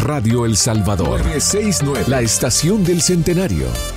Radio El Salvador. 969, la estación del centenario.